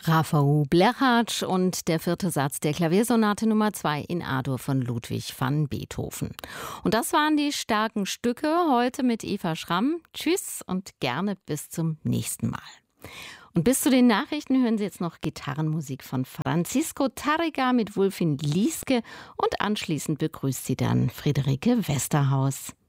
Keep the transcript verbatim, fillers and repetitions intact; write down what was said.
Rafał Blechacz und der vierte Satz der Klaviersonate Nummer zwei in A-Dur von Ludwig van Beethoven. Und das waren die starken Stücke heute mit Eva Schramm. Tschüss und gerne bis zum nächsten Mal. Und bis zu den Nachrichten hören Sie jetzt noch Gitarrenmusik von Francisco Tárrega mit Wulfin Lieske und anschließend begrüßt Sie dann Friederike Westerhaus.